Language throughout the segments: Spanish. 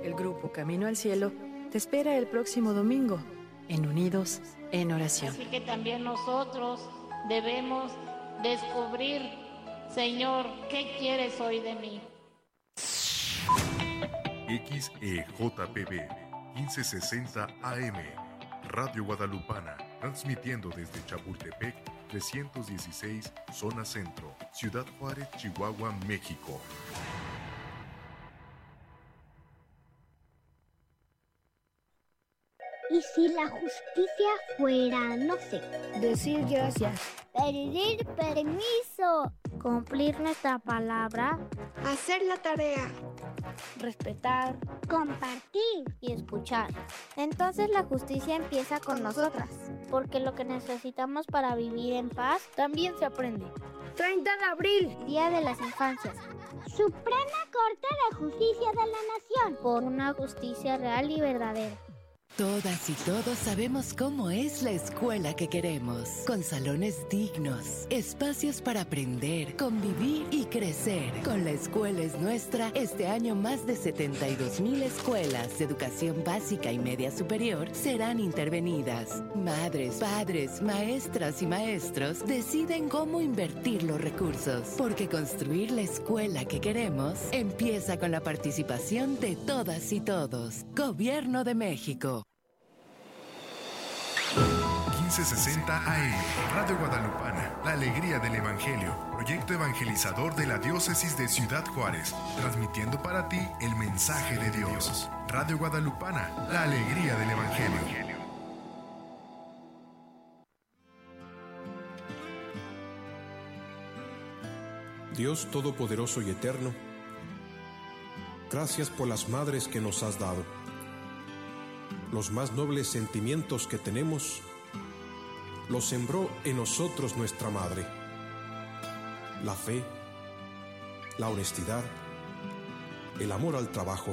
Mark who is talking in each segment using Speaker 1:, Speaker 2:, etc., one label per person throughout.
Speaker 1: El grupo Camino al Cielo te espera el próximo domingo en Unidos en Oración.
Speaker 2: Así que también nosotros debemos descubrir, Señor, ¿qué quieres hoy de mí?
Speaker 3: XEJPB 1560 AM, Radio Guadalupana, transmitiendo desde Chapultepec 316, Zona Centro, Ciudad Juárez, Chihuahua, México.
Speaker 4: ¿Y si la justicia fuera, no sé,
Speaker 5: decir gracias,
Speaker 4: pedir permiso,
Speaker 6: cumplir nuestra palabra,
Speaker 5: hacer la tarea,
Speaker 6: respetar,
Speaker 4: compartir
Speaker 6: y escuchar? Entonces la justicia empieza con nosotras, porque lo que necesitamos para vivir en paz también se aprende.
Speaker 5: 30 de abril,
Speaker 6: Día de las Infancias.
Speaker 4: Suprema Corte de Justicia de la Nación.
Speaker 6: Por una justicia real y verdadera.
Speaker 7: Todas y todos sabemos cómo es la escuela que queremos, con salones dignos, espacios para aprender, convivir y crecer. Con La Escuela es Nuestra, este año más de 72,000 escuelas de educación básica y media superior serán intervenidas. Madres, padres, maestras y maestros deciden cómo invertir los recursos, porque construir la escuela que queremos empieza con la participación de todas y todos. Gobierno de México.
Speaker 3: 1560 AM, Radio Guadalupana, la alegría del Evangelio, proyecto evangelizador de la Diócesis de Ciudad Juárez, transmitiendo para ti el mensaje de Dios. Radio Guadalupana, la alegría del Evangelio.
Speaker 8: Dios Todopoderoso y Eterno, gracias por las madres que nos has dado. Los más nobles sentimientos que tenemos los sembró en nosotros nuestra madre. La fe, la honestidad, el amor al trabajo.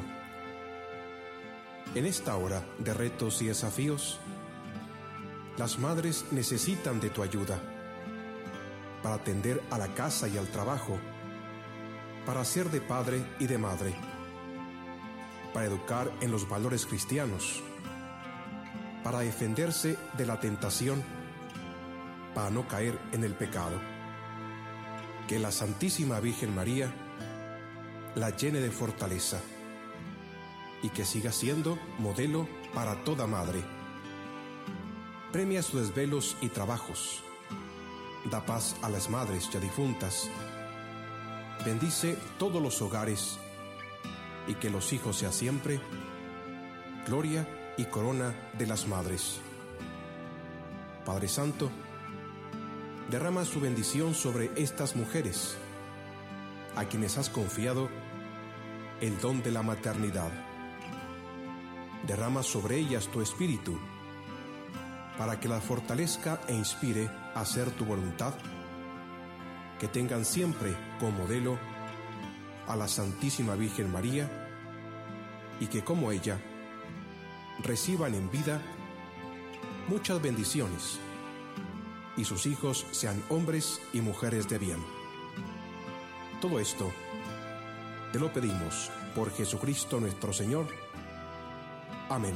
Speaker 8: En esta hora de retos y desafíos, las madres necesitan de tu ayuda para atender a la casa y al trabajo, para ser de padre y de madre, para educar en los valores cristianos, para defenderse de la tentación, para no caer en el pecado. Que la Santísima Virgen María la llene de fortaleza y que siga siendo modelo para toda madre. Premia sus desvelos y trabajos. Da paz a las madres ya difuntas. Bendice todos los hogares y que los hijos sean siempre gloria y corona de las madres. Padre Santo, derrama su bendición sobre estas mujeres, a quienes has confiado el don de la maternidad. Derrama sobre ellas tu espíritu, para que las fortalezca e inspire a hacer tu voluntad, que tengan siempre como modelo a la Santísima Virgen María, y que como ella reciban en vida muchas bendiciones, y sus hijos sean hombres y mujeres de bien. Todo esto te lo pedimos por Jesucristo nuestro Señor. Amén.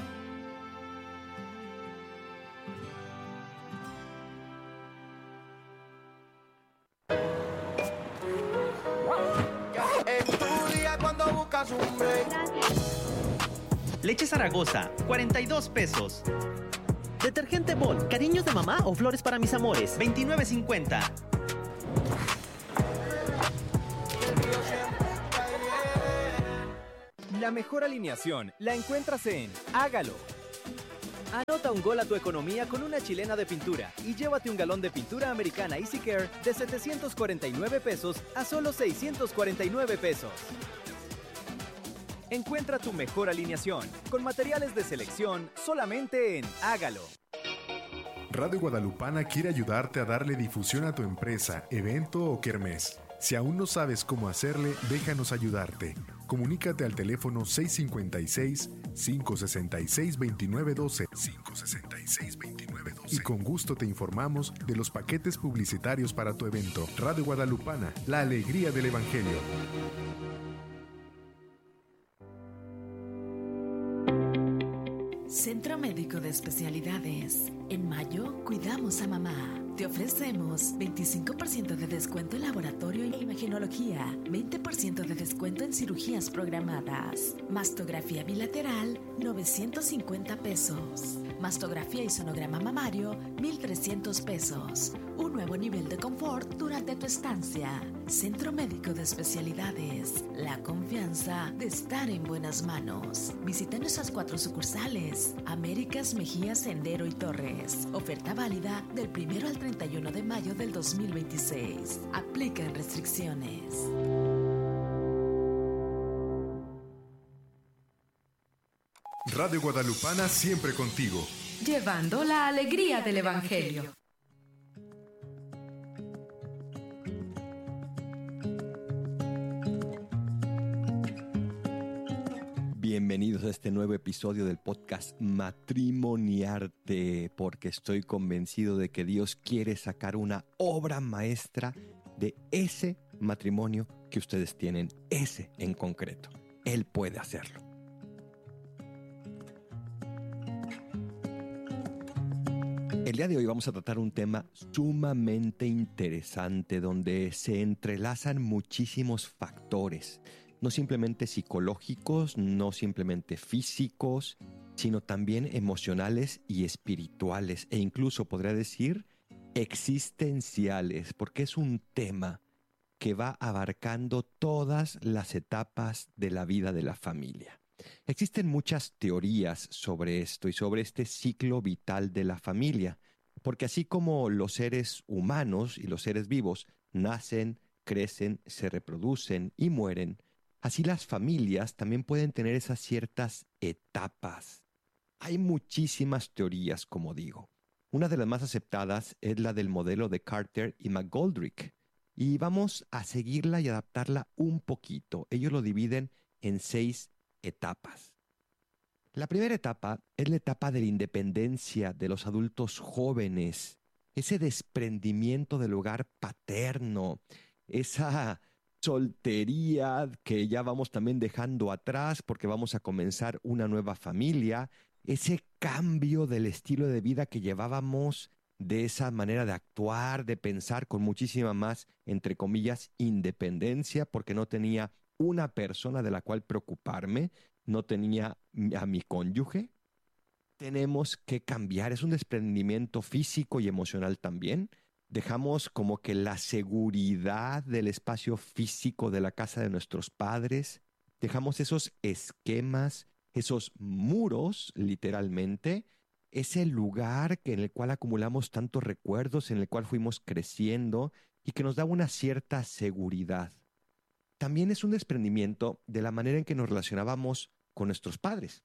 Speaker 9: Leche Zaragoza, 42 pesos. Detergente Bol, cariños de mamá o flores para mis amores, 29.50.
Speaker 10: La mejor alineación la encuentras en Hágalo. Anota un gol a tu economía con una chilena de pintura y llévate un galón de pintura americana Easy Care de 749 pesos a solo 649 pesos. Encuentra tu mejor alineación con materiales de selección solamente en Hágalo.
Speaker 3: Radio Guadalupana quiere ayudarte a darle difusión a tu empresa, evento o kermés. Si aún no sabes cómo hacerle, déjanos ayudarte. Comunícate al teléfono 656-566-2912 y con gusto te informamos de los paquetes publicitarios para tu evento. Radio Guadalupana, la alegría del Evangelio.
Speaker 11: Centro Médico de Especialidades. En mayo, cuidamos a mamá. Te ofrecemos 25% de descuento en laboratorio e imagenología, 20% de descuento en cirugías programadas. Mastografía bilateral, 950 pesos. Mastografía y sonograma mamario, 1,300 pesos. Un nuevo nivel de confort durante tu estancia. Centro Médico de Especialidades. La confianza de estar en buenas manos. Visita nuestras 4 sucursales: Américas, Mejía, Sendero y Torres. Oferta válida del 1 al 31 de mayo del 2026. Aplican restricciones.
Speaker 3: Radio Guadalupana siempre contigo.
Speaker 1: Llevando la alegría del Evangelio.
Speaker 12: Bienvenidos a este nuevo episodio del podcast Matrimoniarte, porque estoy convencido de que Dios quiere sacar una obra maestra de ese matrimonio que ustedes tienen, ese en concreto. Él puede hacerlo. El día de hoy vamos a tratar un tema sumamente interesante donde se entrelazan muchísimos factores. No simplemente psicológicos, no simplemente físicos, sino también emocionales y espirituales, e incluso podría decir existenciales, porque es un tema que va abarcando todas las etapas de la vida de la familia. Existen muchas teorías sobre esto y sobre este ciclo vital de la familia, porque así como los seres humanos y los seres vivos nacen, crecen, se reproducen y mueren, así las familias también pueden tener esas ciertas etapas. Hay muchísimas teorías, como digo. Una de las más aceptadas es la del modelo de Carter y McGoldrick. Y vamos a seguirla y adaptarla un poquito. Ellos lo dividen en 6 etapas. La primera etapa es la etapa de la independencia de los adultos jóvenes. Ese desprendimiento del hogar paterno. Esa soltería que ya vamos también dejando atrás porque vamos a comenzar una nueva familia, ese cambio del estilo de vida que llevábamos, de esa manera de actuar, de pensar con muchísima más, entre comillas, independencia, porque no tenía una persona de la cual preocuparme, no tenía a mi cónyuge. Tenemos que cambiar, es un desprendimiento físico y emocional también. Dejamos como que la seguridad del espacio físico de la casa de nuestros padres, dejamos esos esquemas, esos muros, literalmente, ese lugar en el cual acumulamos tantos recuerdos, en el cual fuimos creciendo y que nos da una cierta seguridad. También es un desprendimiento de la manera en que nos relacionábamos con nuestros padres.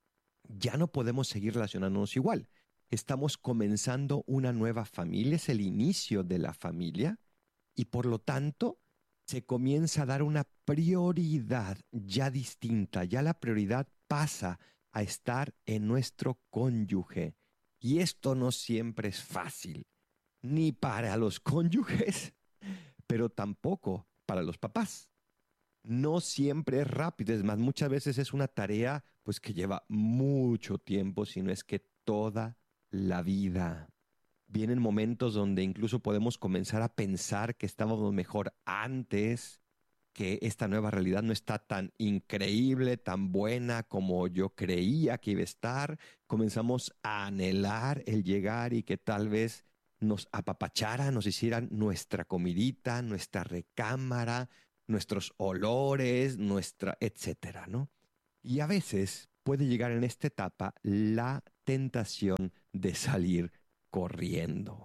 Speaker 12: Ya no podemos seguir relacionándonos igual. Estamos comenzando una nueva familia, es el inicio de la familia y por lo tanto se comienza a dar una prioridad ya distinta. Ya la prioridad pasa a estar en nuestro cónyuge y esto no siempre es fácil, ni para los cónyuges, pero tampoco para los papás. No siempre es rápido, es más, muchas veces es una tarea pues que lleva mucho tiempo, si no es que toda la vida. Vienen momentos donde incluso podemos comenzar a pensar que estábamos mejor antes, que esta nueva realidad no está tan increíble, tan buena como yo creía que iba a estar. Comenzamos a anhelar el llegar y que tal vez nos apapacharan, nos hicieran nuestra comidita, nuestra recámara, nuestros olores, etcétera, ¿no? Y a veces puede llegar en esta etapa la tentación de salir corriendo.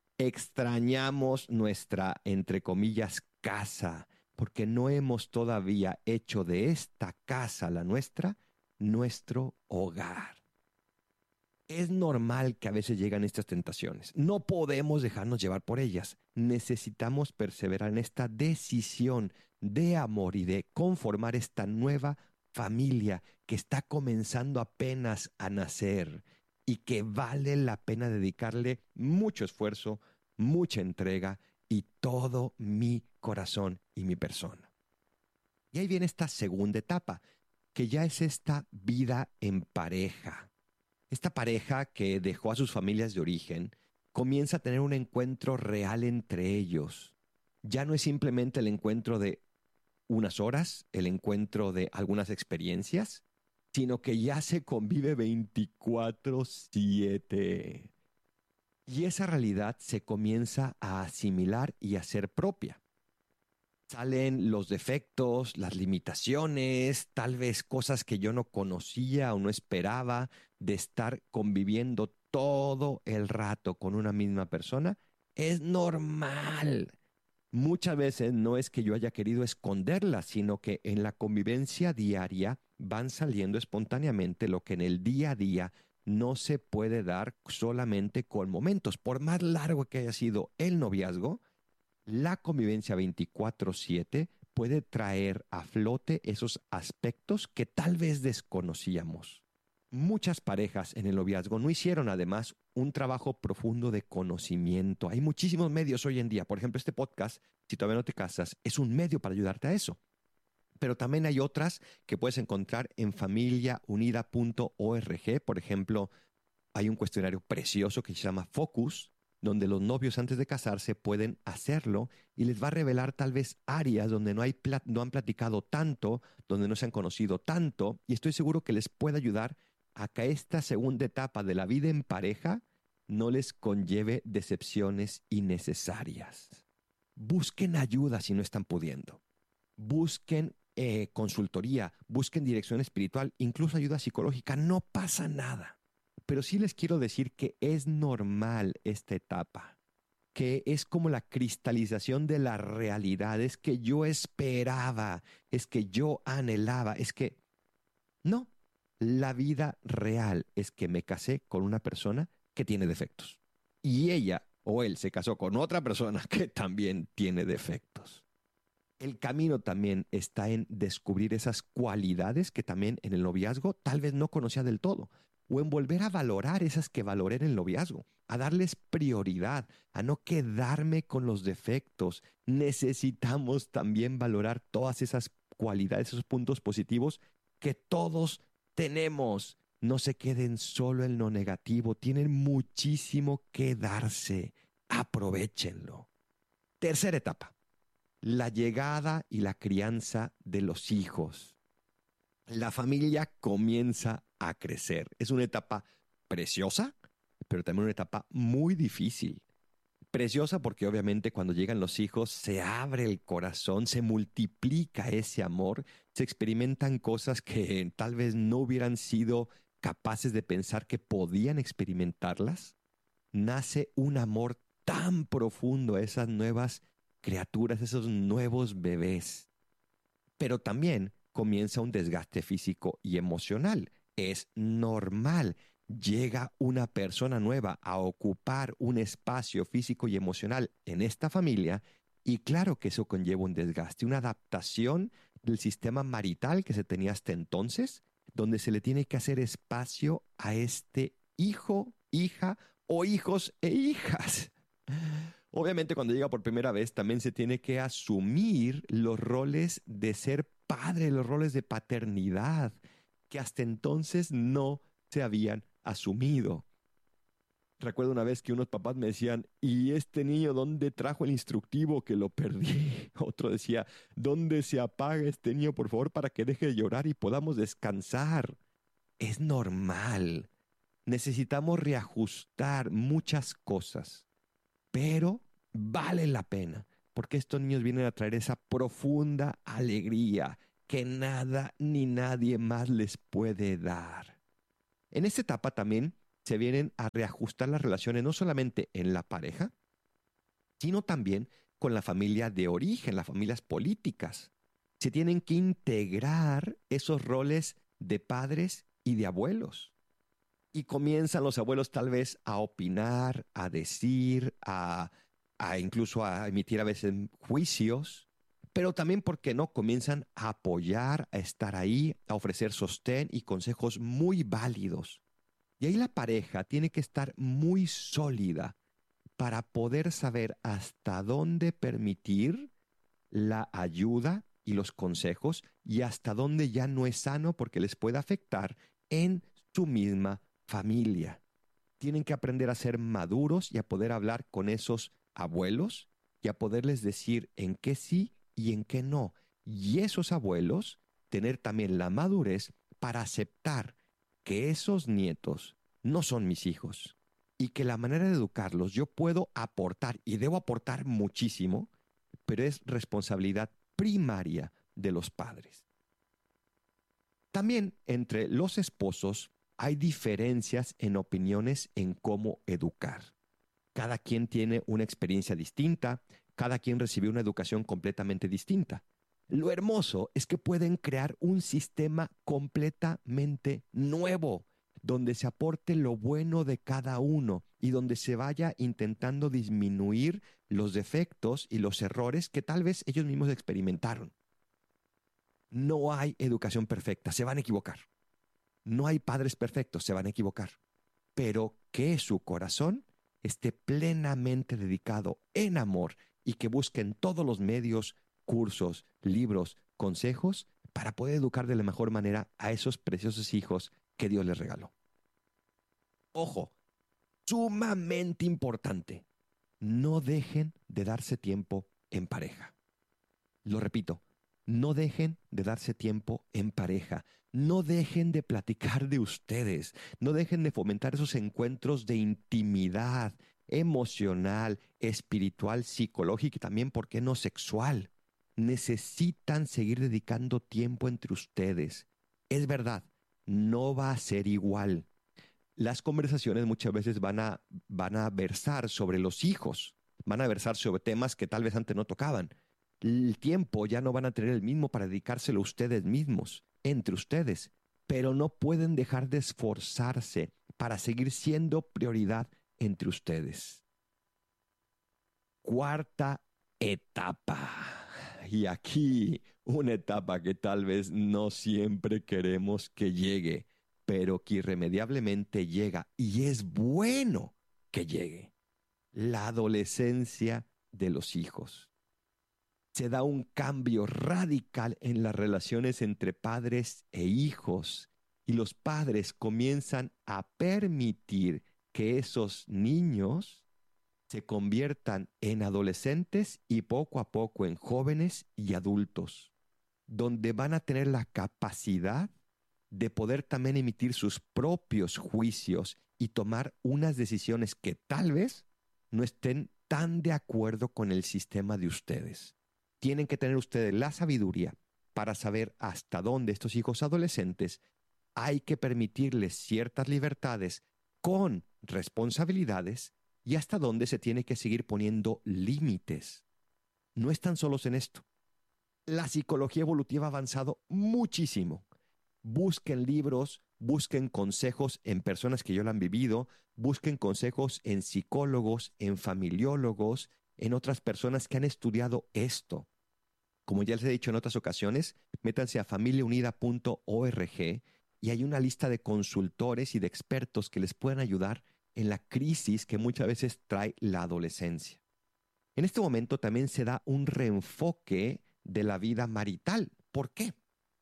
Speaker 12: Extrañamos nuestra, entre comillas, casa, porque no hemos todavía hecho de esta casa, la nuestra, nuestro hogar. Es normal que a veces llegan estas tentaciones. No podemos dejarnos llevar por ellas. Necesitamos perseverar en esta decisión de amor y de conformar esta nueva familia que está comenzando apenas a nacer y que vale la pena dedicarle mucho esfuerzo, mucha entrega y todo mi corazón y mi persona. Y ahí viene esta segunda etapa, que ya es esta vida en pareja. Esta pareja que dejó a sus familias de origen comienza a tener un encuentro real entre ellos. Ya no es simplemente el encuentro de unas horas, el encuentro de algunas experiencias, sino que ya se convive 24/7. Y esa realidad se comienza a asimilar y a hacer propia. Salen los defectos, las limitaciones, tal vez cosas que yo no conocía o no esperaba de estar conviviendo todo el rato con una misma persona. Es normal. Muchas veces no es que yo haya querido esconderlas, sino que en la convivencia diaria van saliendo espontáneamente lo que en el día a día no se puede dar solamente con momentos. Por más largo que haya sido el noviazgo, la convivencia 24/7 puede traer a flote esos aspectos que tal vez desconocíamos. Muchas parejas en el noviazgo no hicieron además un trabajo profundo de conocimiento. Hay muchísimos medios hoy en día. Por ejemplo, este podcast, si todavía no te casas, es un medio para ayudarte a eso. Pero también hay otras que puedes encontrar en familiaunida.org. Por ejemplo, hay un cuestionario precioso que se llama Focus, donde los novios antes de casarse pueden hacerlo y les va a revelar tal vez áreas donde no han platicado tanto, donde no se han conocido tanto, y estoy seguro que les puede ayudar a que esta segunda etapa de la vida en pareja no les conlleve decepciones innecesarias. Busquen ayuda si no están pudiendo. Busquen consultoría, busquen dirección espiritual, incluso ayuda psicológica. No pasa nada. Pero sí les quiero decir que es normal esta etapa, que es como la cristalización de la realidad, es que yo esperaba, es que yo anhelaba, es que no. La vida real es que me casé con una persona que tiene defectos. Y ella o él se casó con otra persona que también tiene defectos. El camino también está en descubrir esas cualidades que también en el noviazgo tal vez no conocía del todo. O en volver a valorar esas que valoré en el noviazgo. A darles prioridad, a no quedarme con los defectos. Necesitamos también valorar todas esas cualidades, esos puntos positivos que todos tenemos. No se queden solo en lo negativo, tienen muchísimo que darse. Aprovéchenlo. Tercera etapa, la llegada y la crianza de los hijos. La familia comienza a crecer. Es una etapa preciosa, pero también una etapa muy difícil. Preciosa porque obviamente cuando llegan los hijos se abre el corazón, se multiplica ese amor, se experimentan cosas que tal vez no hubieran sido capaces de pensar que podían experimentarlas. Nace un amor tan profundo a esas nuevas criaturas, esos nuevos bebés. Pero también comienza un desgaste físico y emocional. Es normal. Llega una persona nueva a ocupar un espacio físico y emocional en esta familia y claro que eso conlleva un desgaste, una adaptación del sistema marital que se tenía hasta entonces, donde se le tiene que hacer espacio a este hijo, hija o hijos e hijas. Obviamente cuando llega por primera vez también se tiene que asumir los roles de ser padre, los roles de paternidad, que hasta entonces no se habían asumido. Recuerdo una vez que unos papás me decían, ¿y este niño dónde trajo el instructivo que lo perdí? Otro decía, ¿dónde se apaga este niño, por favor, para que deje de llorar y podamos descansar? Es normal. Necesitamos reajustar muchas cosas, pero vale la pena, porque estos niños vienen a traer esa profunda alegría que nada ni nadie más les puede dar. En esta etapa también se vienen a reajustar las relaciones no solamente en la pareja, sino también con la familia de origen, las familias políticas. Se tienen que integrar esos roles de padres y de abuelos. Y comienzan los abuelos tal vez a opinar, a decir, incluso a emitir a veces juicios, pero también, ¿por qué no?, comienzan a apoyar, a estar ahí, a ofrecer sostén y consejos muy válidos. Y ahí la pareja tiene que estar muy sólida para poder saber hasta dónde permitir la ayuda y los consejos y hasta dónde ya no es sano porque les puede afectar en su misma familia. Tienen que aprender a ser maduros y a poder hablar con esos abuelos y a poderles decir en qué sí y en qué no. Y esos abuelos tener también la madurez para aceptar que esos nietos no son mis hijos y que la manera de educarlos yo puedo aportar y debo aportar muchísimo, pero es responsabilidad primaria de los padres. También entre los esposos hay diferencias en opiniones en cómo educar. Cada quien tiene una experiencia distinta, cada quien recibió una educación completamente distinta. Lo hermoso es que pueden crear un sistema completamente nuevo, donde se aporte lo bueno de cada uno y donde se vaya intentando disminuir los defectos y los errores que tal vez ellos mismos experimentaron. No hay educación perfecta, se van a equivocar. No hay padres perfectos, se van a equivocar. Pero que su corazón esté plenamente dedicado en amor y que busquen todos los medios, cursos, libros, consejos para poder educar de la mejor manera a esos preciosos hijos que Dios les regaló. Ojo, sumamente importante, no dejen de darse tiempo en pareja. Lo repito, no dejen de darse tiempo en pareja. No dejen de platicar de ustedes. No dejen de fomentar esos encuentros de intimidad emocional, espiritual, psicológica y también, ¿por qué no sexual? Necesitan seguir dedicando tiempo entre ustedes. Es verdad, no va a ser igual. Las conversaciones muchas veces van a versar sobre los hijos, van a versar sobre temas que tal vez antes no tocaban. El tiempo ya no van a tener el mismo para dedicárselo a ustedes mismos, entre ustedes, pero no pueden dejar de esforzarse para seguir siendo prioridad entre ustedes. Cuarta etapa. Y aquí una etapa que tal vez no siempre queremos que llegue, pero que irremediablemente llega y es bueno que llegue. La adolescencia de los hijos. Se da un cambio radical en las relaciones entre padres e hijos y los padres comienzan a permitir que esos niños se conviertan en adolescentes y poco a poco en jóvenes y adultos, donde van a tener la capacidad de poder también emitir sus propios juicios y tomar unas decisiones que tal vez no estén tan de acuerdo con el sistema de ustedes. Tienen que tener ustedes la sabiduría para saber hasta dónde estos hijos adolescentes hay que permitirles ciertas libertades con responsabilidades y hasta dónde se tiene que seguir poniendo límites. No están solos en esto. La psicología evolutiva ha avanzado muchísimo. Busquen libros, busquen consejos en personas que ya lo han vivido, busquen consejos en psicólogos, en familiólogos, en otras personas que han estudiado esto. Como ya les he dicho en otras ocasiones, métanse a familiaunida.org y hay una lista de consultores y de expertos que les pueden ayudar en la crisis que muchas veces trae la adolescencia. En este momento también se da un reenfoque de la vida marital. ¿Por qué?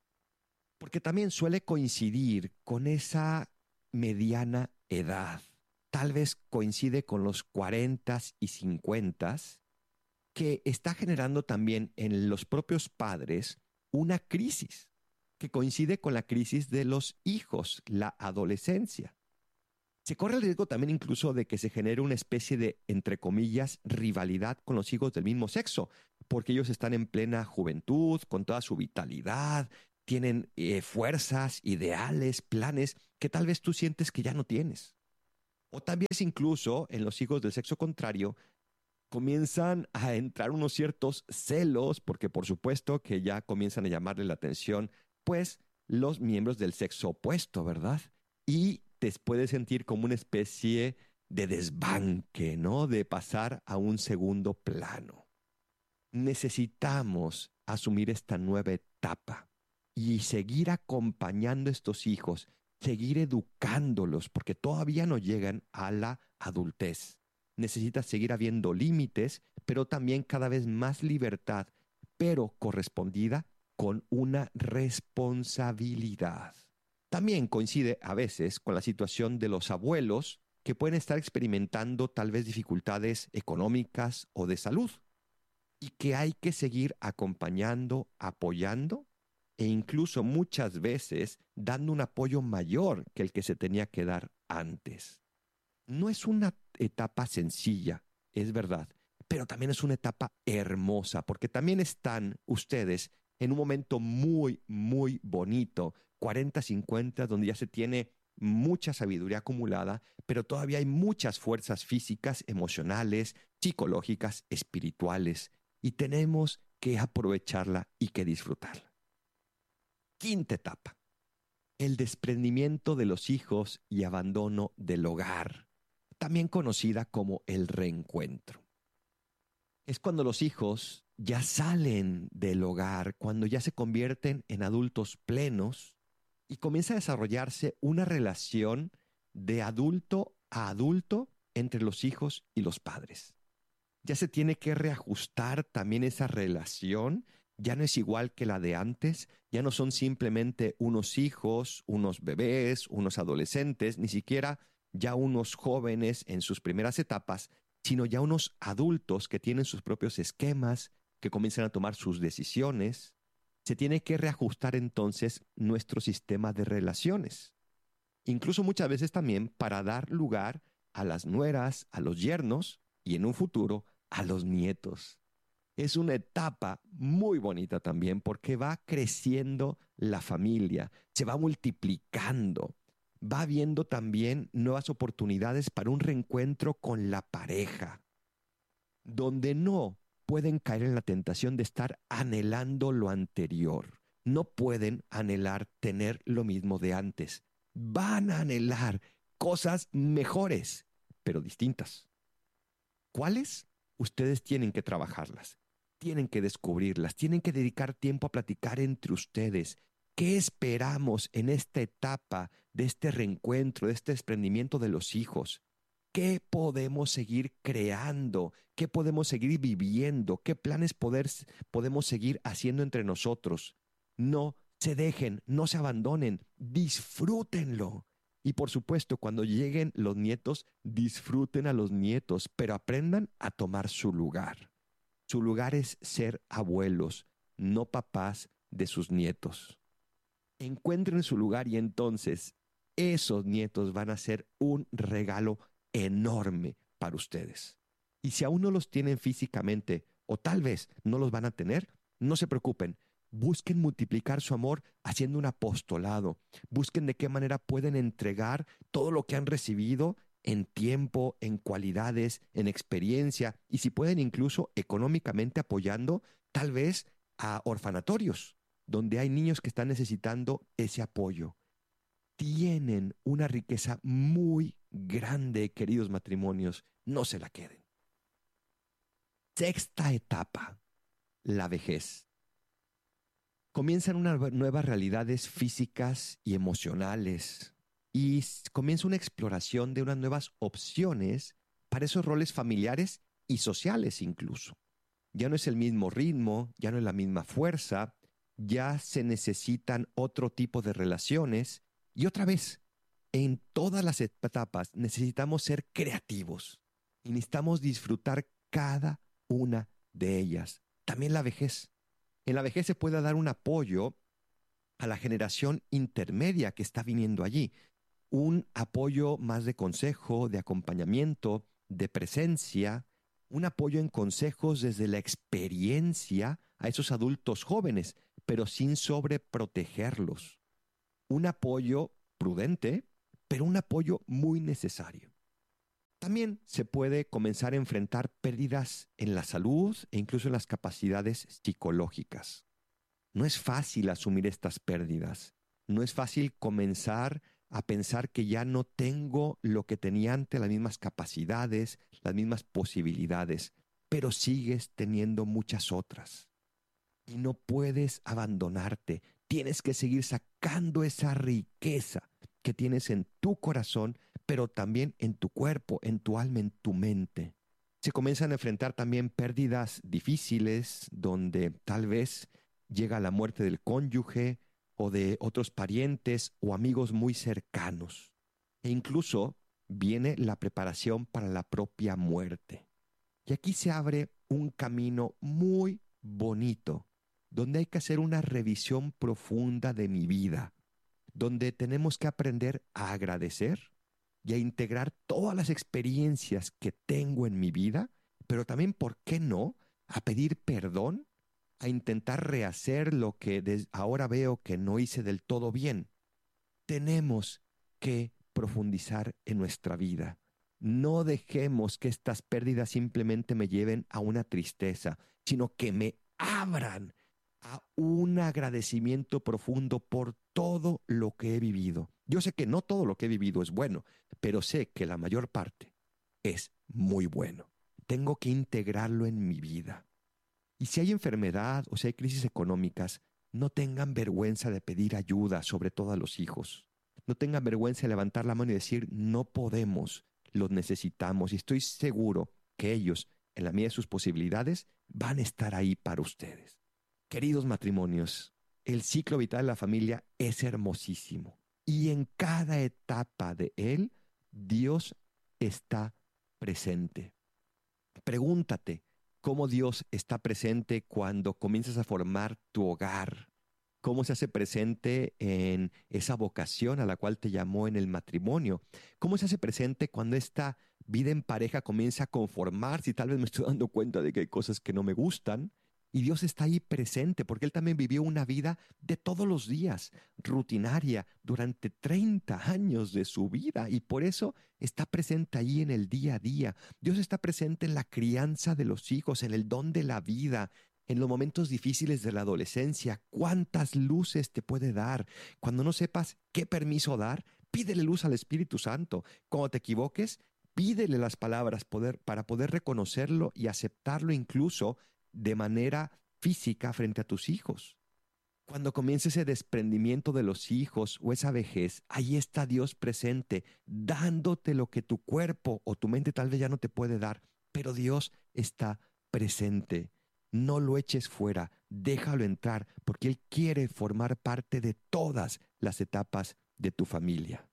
Speaker 12: Porque también suele coincidir con esa mediana edad. Tal vez coincide con los 40s y 50s, que está generando también en los propios padres una crisis que coincide con la crisis de los hijos, la adolescencia. Se corre el riesgo también incluso de que se genere una especie de, entre comillas, rivalidad con los hijos del mismo sexo, porque ellos están en plena juventud, con toda su vitalidad, tienen fuerzas, ideales, planes que tal vez tú sientes que ya no tienes. O también incluso en los hijos del sexo contrario, comienzan a entrar unos ciertos celos, porque por supuesto que ya comienzan a llamarle la atención, pues, los miembros del sexo opuesto, ¿verdad? Y te puedes sentir como una especie de desbanque, ¿no? De pasar a un segundo plano. Necesitamos asumir esta nueva etapa y seguir acompañando a estos hijos, seguir educándolos, porque todavía no llegan a la adultez. Necesita seguir habiendo límites, pero también cada vez más libertad, pero correspondida con una responsabilidad. También coincide a veces con la situación de los abuelos que pueden estar experimentando tal vez dificultades económicas o de salud y que hay que seguir acompañando, apoyando e incluso muchas veces dando un apoyo mayor que el que se tenía que dar antes. No es una etapa sencilla, es verdad, pero también es una etapa hermosa porque también están ustedes en un momento muy, muy bonito, 40, 50, donde ya se tiene mucha sabiduría acumulada, pero todavía hay muchas fuerzas físicas, emocionales, psicológicas, espirituales, y tenemos que aprovecharla y que disfrutarla. Quinta etapa, el desprendimiento de los hijos y abandono del hogar, también conocida como el reencuentro. Es cuando los hijos ya salen del hogar, cuando ya se convierten en adultos plenos y comienza a desarrollarse una relación de adulto a adulto entre los hijos y los padres. Ya se tiene que reajustar también esa relación, ya no es igual que la de antes, ya no son simplemente unos hijos, unos bebés, unos adolescentes, ni siquiera ya unos jóvenes en sus primeras etapas, sino ya unos adultos que tienen sus propios esquemas, que comienzan a tomar sus decisiones. Se tiene que reajustar entonces nuestro sistema de relaciones. Incluso muchas veces también para dar lugar a las nueras, a los yernos y en un futuro a los nietos. Es una etapa muy bonita también porque va creciendo la familia, se va multiplicando, va habiendo también nuevas oportunidades para un reencuentro con la pareja, donde no pueden caer en la tentación de estar anhelando lo anterior. No pueden anhelar tener lo mismo de antes. Van a anhelar cosas mejores, pero distintas. ¿Cuáles? Ustedes tienen que trabajarlas, tienen que descubrirlas, tienen que dedicar tiempo a platicar entre ustedes. ¿Qué esperamos en esta etapa de este reencuentro, de este desprendimiento de los hijos? ¿Qué podemos seguir creando? ¿Qué podemos seguir viviendo? ¿Qué planes podemos seguir haciendo entre nosotros? No se dejen, no se abandonen, disfrútenlo. Y por supuesto, cuando lleguen los nietos, disfruten a los nietos, pero aprendan a tomar su lugar. Su lugar es ser abuelos, no papás de sus nietos. Encuentren su lugar y entonces esos nietos van a ser un regalo enorme para ustedes. Y si aún no los tienen físicamente o tal vez no los van a tener, no se preocupen. Busquen multiplicar su amor haciendo un apostolado. Busquen de qué manera pueden entregar todo lo que han recibido en tiempo, en cualidades, en experiencia y si pueden incluso económicamente apoyando tal vez a orfanatorios donde hay niños que están necesitando ese apoyo. Tienen una riqueza muy grande, queridos matrimonios. No se la queden. Sexta etapa, la vejez. Comienzan unas nuevas realidades físicas y emocionales y comienza una exploración de unas nuevas opciones para esos roles familiares y sociales incluso. Ya no es el mismo ritmo, ya no es la misma fuerza, ya se necesitan otro tipo de relaciones y otra vez, en todas las etapas necesitamos ser creativos y necesitamos disfrutar cada una de ellas. También la vejez. En la vejez se puede dar un apoyo a la generación intermedia que está viniendo allí. Un apoyo más de consejo, de acompañamiento, de presencia, un apoyo en consejos desde la experiencia a esos adultos jóvenes, pero sin sobreprotegerlos. Un apoyo prudente, pero un apoyo muy necesario. También se puede comenzar a enfrentar pérdidas en la salud e incluso en las capacidades psicológicas. No es fácil asumir estas pérdidas. No es fácil comenzar a pensar que ya no tengo lo que tenía antes, las mismas capacidades, las mismas posibilidades, pero sigues teniendo muchas otras. Y no puedes abandonarte. Tienes que seguir sacando esa riqueza que tienes en tu corazón, pero también en tu cuerpo, en tu alma, en tu mente. Se comienzan a enfrentar también pérdidas difíciles, donde tal vez llega la muerte del cónyuge o de otros parientes o amigos muy cercanos. E incluso viene la preparación para la propia muerte. Y aquí se abre un camino muy bonito, donde hay que hacer una revisión profunda de mi vida, donde tenemos que aprender a agradecer y a integrar todas las experiencias que tengo en mi vida, pero también, ¿por qué no?, a pedir perdón, a intentar rehacer lo que ahora veo que no hice del todo bien. Tenemos que profundizar en nuestra vida. No dejemos que estas pérdidas simplemente me lleven a una tristeza, sino que me abran a un agradecimiento profundo por todo lo que he vivido. Yo sé que no todo lo que he vivido es bueno, pero sé que la mayor parte es muy bueno. Tengo que integrarlo en mi vida. Y si hay enfermedad o si hay crisis económicas, no tengan vergüenza de pedir ayuda, sobre todo a los hijos. No tengan vergüenza de levantar la mano y decir, no podemos, los necesitamos. Y estoy seguro que ellos, en la medida de sus posibilidades, van a estar ahí para ustedes. Queridos matrimonios, el ciclo vital de la familia es hermosísimo. Y en cada etapa de él, Dios está presente. Pregúntate cómo Dios está presente cuando comienzas a formar tu hogar. Cómo se hace presente en esa vocación a la cual te llamó en el matrimonio. Cómo se hace presente cuando esta vida en pareja comienza a conformarse y tal vez me estoy dando cuenta de que hay cosas que no me gustan. Y Dios está ahí presente porque Él también vivió una vida de todos los días, rutinaria, durante 30 años de su vida. Y por eso está presente ahí en el día a día. Dios está presente en la crianza de los hijos, en el don de la vida, en los momentos difíciles de la adolescencia. ¿Cuántas luces te puede dar? Cuando no sepas qué permiso dar, pídele luz al Espíritu Santo. Cuando te equivoques, pídele las palabras para poder reconocerlo y aceptarlo incluso de manera física frente a tus hijos. Cuando comience ese desprendimiento de los hijos o esa vejez, ahí está Dios presente, dándote lo que tu cuerpo o tu mente tal vez ya no te puede dar, pero Dios está presente. No lo eches fuera, déjalo entrar, porque Él quiere formar parte de todas las etapas de tu familia.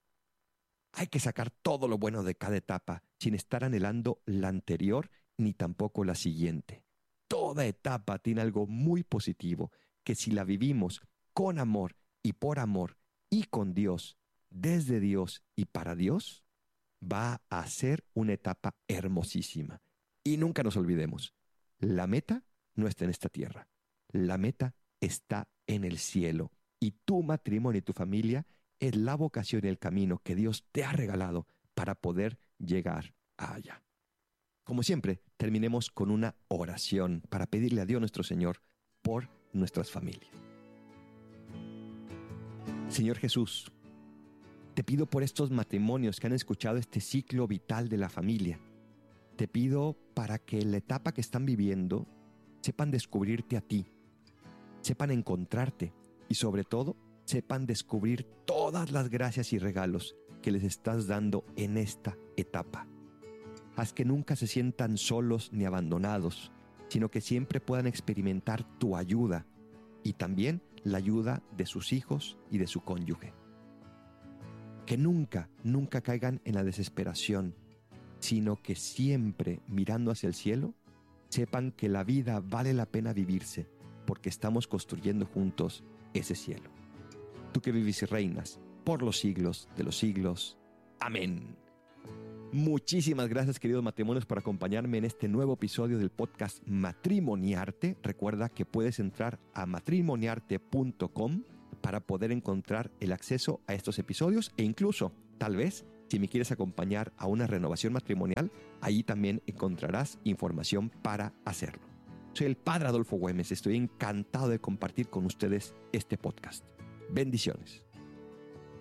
Speaker 12: Hay que sacar todo lo bueno de cada etapa, sin estar anhelando la anterior ni tampoco la siguiente. Toda etapa tiene algo muy positivo, que si la vivimos con amor y por amor y con Dios, desde Dios y para Dios, va a ser una etapa hermosísima. Y nunca nos olvidemos, la meta no está en esta tierra, la meta está en el cielo. Y tu matrimonio y tu familia es la vocación y el camino que Dios te ha regalado para poder llegar allá. Como siempre, terminemos con una oración para pedirle a Dios nuestro Señor por nuestras familias. Señor Jesús, te pido por estos matrimonios que han escuchado este ciclo vital de la familia. Te pido para que en la etapa que están viviendo sepan descubrirte a ti, sepan encontrarte y sobre todo sepan descubrir todas las gracias y regalos que les estás dando en esta etapa. Haz que nunca se sientan solos ni abandonados, sino que siempre puedan experimentar tu ayuda y también la ayuda de sus hijos y de su cónyuge. Que nunca caigan en la desesperación, sino que siempre mirando hacia el cielo, sepan que la vida vale la pena vivirse porque estamos construyendo juntos ese cielo. Tú que vives y reinas por los siglos de los siglos. Amén. Muchísimas gracias, queridos matrimonios, por acompañarme en este nuevo episodio del podcast Matrimoniarte. Recuerda que puedes entrar a matrimoniarte.com para poder encontrar el acceso a estos episodios e incluso, tal vez, si me quieres acompañar a una renovación matrimonial, ahí también encontrarás información para hacerlo. Soy el Padre Adolfo Güemes, estoy encantado de compartir con ustedes este podcast. Bendiciones.